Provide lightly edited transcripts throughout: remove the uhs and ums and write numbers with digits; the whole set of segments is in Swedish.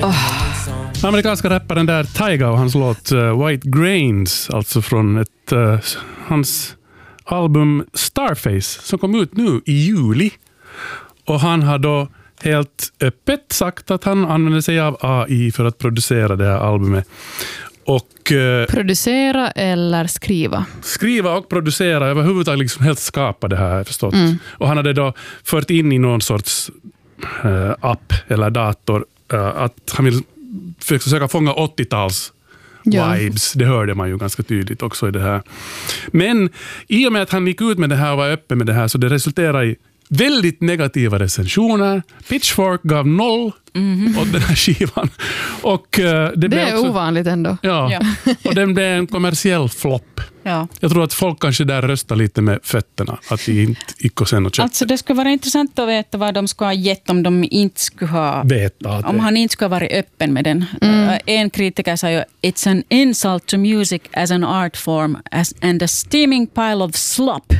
Amerikanska rapparen där Tyga och hans låt White Grains, alltså från hans album Starface som kom ut nu i juli. Och han har då helt öppet sagt att han använder sig av AI för att producera det här albumet. Och producera eller skriva? Skriva och producera, överhuvudtaget liksom helt skapa det här, förstått. Och han hade då fört in i någon sorts app eller dator att han vill försöka fånga 80-tals vibes. Det hörde man ju ganska tydligt också i det här. Men i och med att han gick ut med det här och var öppen med det här, så det resulterade i väldigt negativa recensioner. Pitchfork gav 0 åt den här skivan. Och, det är också ovanligt ändå. Ja. Och den blev en kommersiell flopp. Ja. Jag tror att folk kanske där röstar lite med fötterna. Att de inte gick och sen och köpte. Alltså det skulle vara intressant att veta vad de skulle ha gett om de inte skulle ha... Om han inte skulle ha varit öppen med den. En kritiker sa ju "It's an insult to music as an art form and a steaming pile of slop."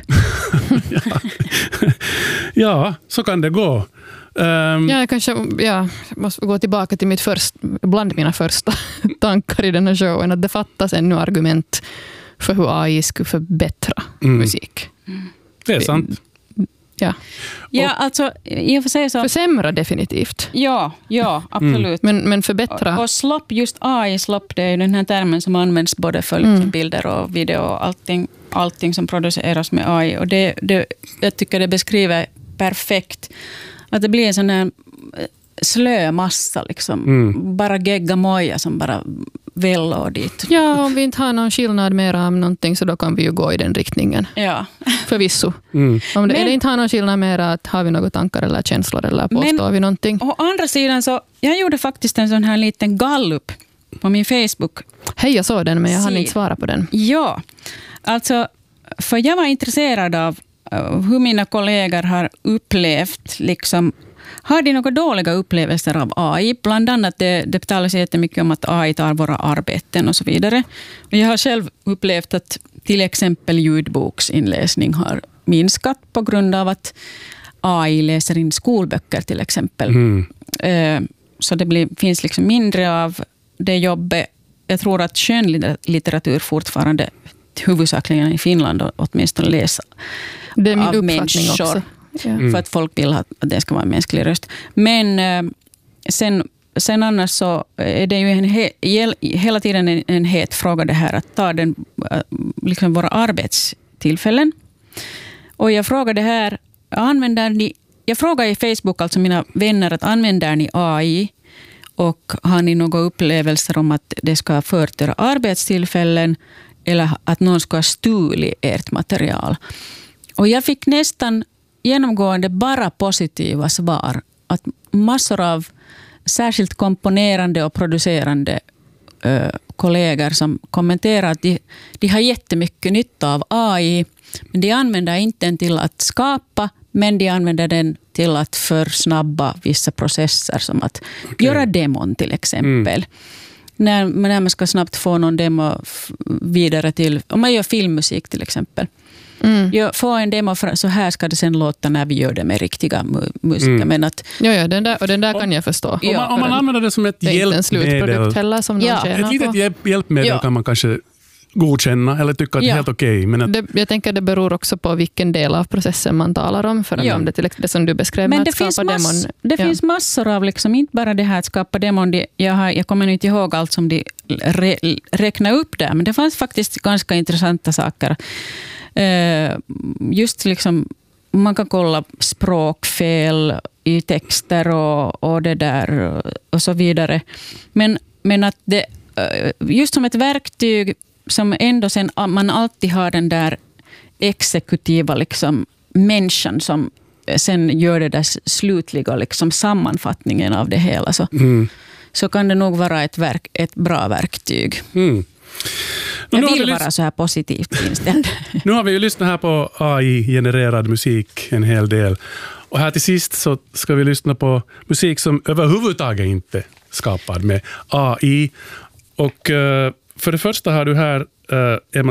Ja, så kan det gå. Jag måste gå tillbaka till bland mina första tankar i den här showen, att det fattas ännu argument för hur AI skulle förbättra musik. Det är sant. Ja, alltså i och för sig så... Försämra definitivt. Ja, absolut. Men förbättra. Och slop, just AI, slop, det är ju den här termen som används både för liksom bilder och video och allting som produceras med AI. Och jag tycker det beskriver perfekt att det blir en sån här slö massa liksom. Bara geggamoja som bara väller dit. Ja, om vi inte har någon skillnad mer av någonting, så då kan vi ju gå i den riktningen. Ja. Förvisso. Om det inte har någon skillnad mer, att har vi några tankar eller känslor eller påstår vi någonting. Å andra sidan så, jag gjorde faktiskt en sån här liten gallup på min Facebook. Hej, jag såg den, men jag hann inte svara på den. Ja, alltså för jag var intresserad av hur mina kollegor har upplevt liksom. Har de några dåliga upplevelser av AI? Bland annat det talas jättemycket om att AI tar våra arbeten och så vidare. Och jag har själv upplevt att till exempel ljudboksinläsning har minskat på grund av att AI läser in skolböcker till exempel. Så det finns liksom mindre av det jobbet. Jag tror att skönlitteratur fortfarande huvudsakligen i Finland åtminstone läsa det är min av uppfattning människor. också. För att folk vill att det ska vara en mänsklig röst. Men sen annars så är det ju hela tiden en het fråga det här att ta liksom våra arbetstillfällen. Och jag frågade här, jag frågar i Facebook alltså mina vänner att använder ni AI och har ni några upplevelser om att det ska förtöra arbetstillfällen eller att någon ska ha stulit ert material. Och jag fick nästan genomgående bara positiva svar. Att massor av särskilt komponerande och producerande kollegor som kommenterar att de har jättemycket nytta av AI, men de använder inte den till att skapa, men de använder den till att försnabba vissa processer, som att göra demon till exempel. När man ska snabbt få någon demo vidare till, om man gör filmmusik till exempel. Jag får en demo, så här ska det sen låta när vi gör det med riktiga musiker. Men att, den där kan jag förstå. Om man använder det som ett hjälpmedel, heller som ett litet hjälpmedel kan man kanske godkänna eller tycka att det är helt okej. Men jag tänker det beror också på vilken del av processen man talar om. För om det som du beskrev med att skapa demon. Det finns massor av, liksom, inte bara det här att skapa demon. Jag kommer inte ihåg allt som de räknar upp där. Men det fanns faktiskt ganska intressanta saker. Just liksom, man kan kolla språkfel i texter och det där och så vidare. Men att det just som ett verktyg som ändå sen man alltid har den där exekutiva liksom människan som sen gör det där slutliga liksom sammanfattningen av det hela, så kan det nog vara ett bra verktyg. Jag vill vara så här positivt inställd. Nu har vi ju lyssnat här på AI-genererad musik en hel del. Och här till sist så ska vi lyssna på musik som överhuvudtaget inte skapad med AI. Och för det första har du här